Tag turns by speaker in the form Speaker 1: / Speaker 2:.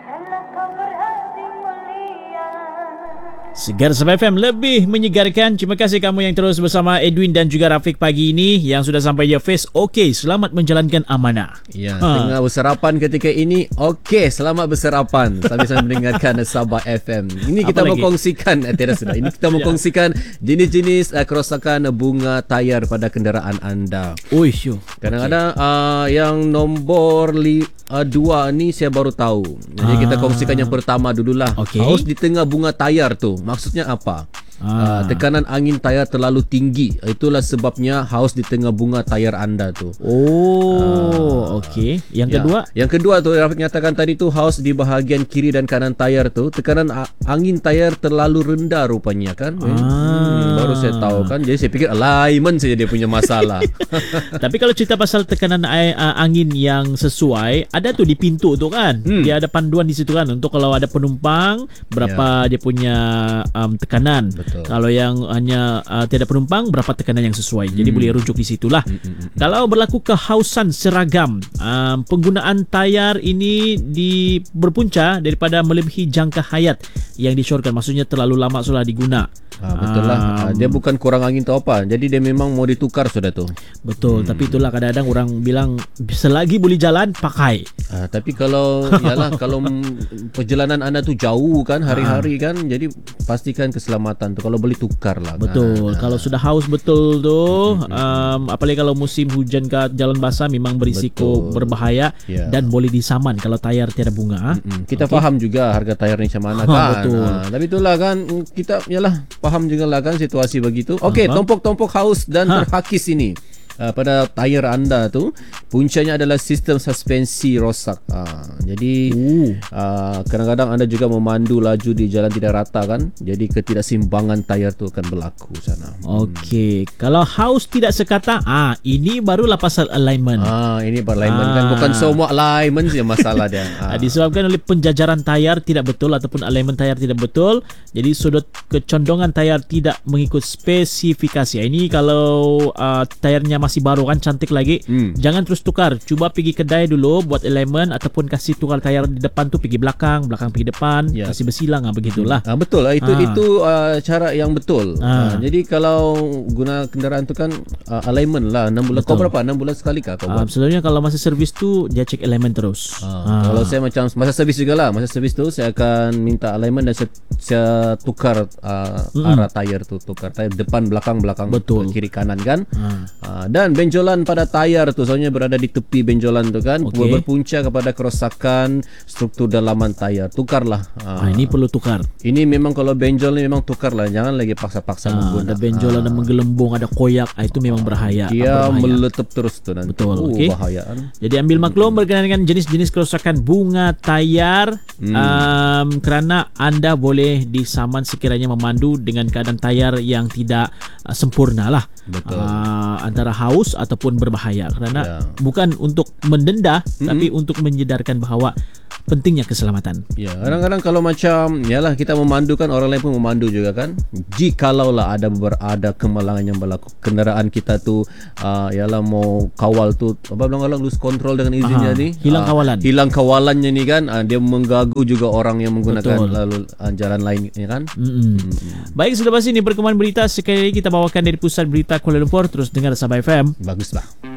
Speaker 1: Segar Sabah FM lebih menyegarkan. Terima kasih kamu yang terus bersama Edwin dan juga Rafiq pagi ini yang sudah sampai di Face. Okey, selamat menjalankan amanah.
Speaker 2: Ya, tengah bersarapan ketika ini. Okey, selamat bersarapan sambil mendengarkan Sabah FM. Ini kita mau kongsikan ini kita mau kongsikan jenis-jenis kerosakan bunga tayar pada kenderaan anda.
Speaker 1: Uish.
Speaker 2: Kadang-kadang yang nombor 2 ni saya baru tahu. Jadi kita kongsikan yang pertama dululah. Haus di tengah bunga tayar tu. Maksudnya apa? Tekanan angin tayar terlalu tinggi. Itulah sebabnya haus di tengah bunga tayar anda tu.
Speaker 1: Okey. Yang kedua?
Speaker 2: Yang kedua tu Rafiq nyatakan tadi tu haus di bahagian kiri dan kanan tayar tu. Tekanan angin tayar terlalu rendah rupanya kan. Baru saya tahu kan. Jadi saya fikir alignment saja dia punya masalah.
Speaker 1: Tapi kalau cerita pasal tekanan angin yang sesuai, ada tu di pintu tu kan. Dia ada panduan di situ kan untuk kalau ada penumpang berapa dia punya tekanan. Betul. Kalau yang hanya tiada penumpang, berapa tekanan yang sesuai. Jadi boleh rujuk di situlah. Kalau berlaku kehausan seragam, penggunaan tayar ini berpunca daripada melebihi jangka hayat yang disyorkan. Maksudnya terlalu lama sudah diguna.
Speaker 2: Betul lah. Dia bukan kurang angin atau apa. Jadi dia memang mau ditukar sudah tu.
Speaker 1: Betul. Tapi itulah kadang-kadang orang bilang selagi boleh jalan pakai.
Speaker 2: Tapi kalau kalau perjalanan anda tu jauh kan hari-hari kan, jadi pastikan keselamatan tu. Kalau boleh tukar lah.
Speaker 1: Betul. Kalau sudah haus betul tu, apalagi kalau musim hujan ke jalan basah memang berisiko berbahaya dan boleh disaman kalau tayar tiada bunga.
Speaker 2: Kita faham juga harga tayar ni macam mana kan.
Speaker 1: Betul.
Speaker 2: Tapi itulah kan kita faham juga lah kan situasi begitu. Okey, tompok-tompok haus dan terhakis ini pada tayar anda tu puncanya adalah sistem suspensi rosak. Jadi kadang-kadang anda juga memandu laju di jalan tidak rata kan. Jadi ketidakseimbangan tayar tu akan berlaku sana.
Speaker 1: Okey, kalau haus tidak sekata, ini barulah pasal alignment.
Speaker 2: Ini alignment kan, bukan semua alignment saja masalah dia.
Speaker 1: Disebabkan oleh penjajaran tayar tidak betul ataupun alignment tayar tidak betul. Jadi sudut kecondongan tayar tidak mengikut spesifikasi. Ini kalau tayarnya masih baru kan, cantik lagi, jangan terus tukar. Cuba pergi kedai dulu buat alignment ataupun kasih tukar tayar di depan tu pergi belakang pergi depan, kasih bersilang begitulah.
Speaker 2: Betul lah, itu cara yang betul. Jadi kalau guna kenderaan tu kan alignment lah 6 bulan. Kau berapa? 6 bulan sekali kah kau buat?
Speaker 1: Sebenarnya kalau masa servis tu dia cek alignment terus.
Speaker 2: Kalau saya macam masa servis jugalah. Masa servis tu saya akan minta alignment dan saya tukar arah tayar tu, tukar tayar depan belakang
Speaker 1: betul.
Speaker 2: Kiri kanan kan. Dan benjolan pada tayar tu soalnya berada di tepi benjolan tu kan, berpunca kepada kerosakan struktur dalaman tayar. Tukarlah.
Speaker 1: Ini perlu tukar.
Speaker 2: Ini memang kalau benjol ni memang tukarlah. Jangan lagi paksa-paksa menggunakan.
Speaker 1: Ada benjol, ada menggelembung, ada koyak. Itu memang berbahaya.
Speaker 2: Dia meletup terus tu nanti.
Speaker 1: Betul.
Speaker 2: Bahaya.
Speaker 1: Jadi ambil maklum berkenaan dengan jenis-jenis kerosakan bunga tayar. Kerana anda boleh disaman sekiranya memandu dengan keadaan tayar yang tidak sempurna lah.
Speaker 2: Betul.
Speaker 1: Antara haus ataupun berbahaya. Kerana bukan untuk mendenda, tapi untuk menyedarkan bahawa pentingnya keselamatan.
Speaker 2: Kadang-kadang kalau macam kita memandu kan, orang lain pun memandu juga kan. Jikalaulah ada kemalangan yang berlaku, kenderaan kita tu mau kawal tu bilang lose control dengan izinnya ni, hilang kawalannya ni kan, dia mengganggu juga orang yang menggunakan lalu jalan lain kan. Baik,
Speaker 1: sudah pasti ini perkembangan berita sekali lagi kita bawakan dari pusat berita Kuala Lumpur. Terus dengar Sabah FM.
Speaker 2: Baguslah.